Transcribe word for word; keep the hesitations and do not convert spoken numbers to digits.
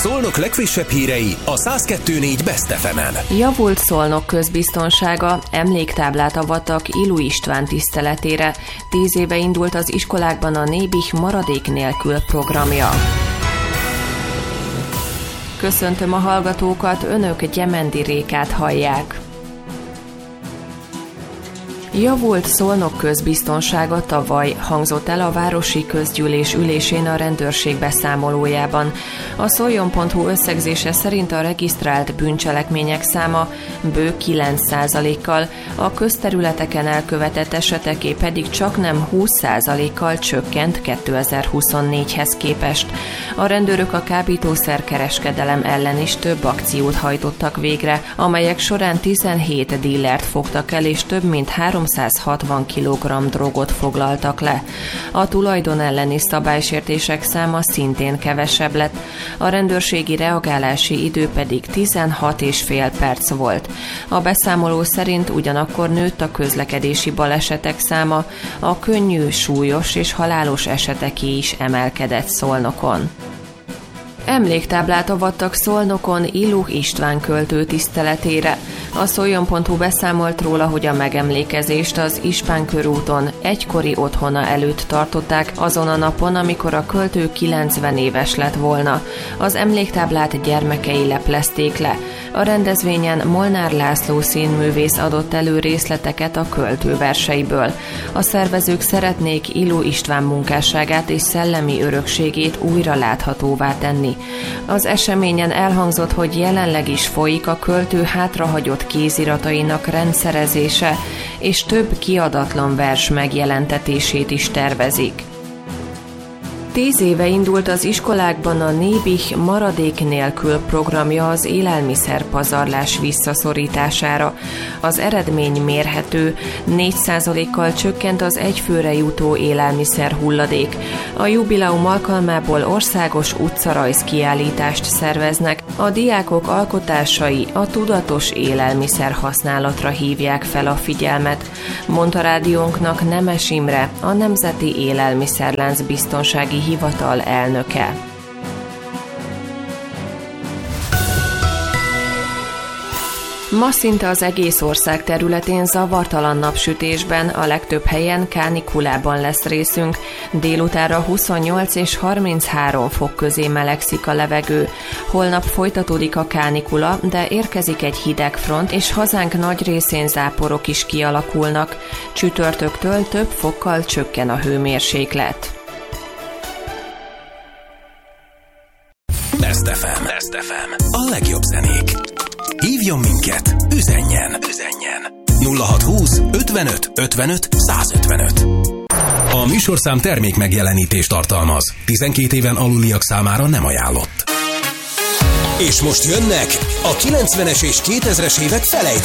Szolnok legfrissebb hírei a száz kettő négy Best ef emen. Javult Szolnok közbiztonsága, emléktáblát avattak Illu István tiszteletére. Tíz éve indult az iskolákban a Nébih maradék nélkül programja. Köszöntöm a hallgatókat, önök Gyemendi Rékát hallják. Javult Szolnok közbiztonsága tavaly, hangzott el a Városi Közgyűlés ülésén a rendőrség beszámolójában. A szoljon pont hu összegzése szerint a regisztrált bűncselekmények száma bő kilenc százalékkal, a közterületeken elkövetett eseteké pedig csaknem húsz százalékkal csökkent kétezer-huszonnégyhez képest. A rendőrök a kábítószerkereskedelem ellen is több akciót hajtottak végre, amelyek során tizenhét dílert fogtak el és több mint háromszázhatvan kilogramm drogot foglaltak le. A tulajdon elleni szabálysértések száma szintén kevesebb lett, a rendőrségi reagálási idő pedig tizenhat és fél perc volt. A beszámoló szerint ugyanakkor nőtt a közlekedési balesetek száma, a könnyű, súlyos és halálos eseteké is emelkedett Szolnokon. Emléktáblát avattak Szolnokon Illu István költő tiszteletére. A szoljon pont hu beszámolt róla, hogy a megemlékezést az Ispán körúton egykori otthona előtt tartották azon a napon, amikor a költő kilencven éves lett volna. Az emléktáblát gyermekei leplezték le. A rendezvényen Molnár László színművész adott elő részleteket a költő verseiből. A szervezők szeretnék Illu István munkásságát és szellemi örökségét újra láthatóvá tenni. Az eseményen elhangzott, hogy jelenleg is folyik a költő hátrahagyott kéziratainak rendszerezése, és több kiadatlan vers megjelentetését is tervezik. Tíz éve indult az iskolákban a Nébih maradék nélkül programja az élelmiszerpazarlás visszaszorítására. Az eredmény mérhető, négy százalékkal csökkent az egyfőre jutó élelmiszer hulladék. A jubileum alkalmából országos utcarajz kiállítást szerveznek. A diákok alkotásai a tudatos élelmiszer használatra hívják fel a figyelmet, mondta rádiónknak Nemes Imre, a Nemzeti Élelmiszerlánc Biztonsági Hivatal elnöke. Ma szinte az egész ország területén zavartalan napsütésben, a legtöbb helyen kánikulában lesz részünk. Délutánra huszonnyolc és harminchárom fok közé melegszik a levegő. Holnap folytatódik a kánikula, de érkezik egy hideg front, és hazánk nagy részén záporok is kialakulnak. Csütörtöktől több fokkal csökken a hőmérséklet. Best ef em. Best ef em. A legjobb zenék. Hívjon minket, üzenjen, üzenjen. nulla hat húsz ötvenöt ötvenöt százötvenöt. A műsorszám termék megjelenítést tartalmaz. tizenkét éven aluliak számára nem ajánlott. És most jönnek a kilencvenes és kétezres évek felejtett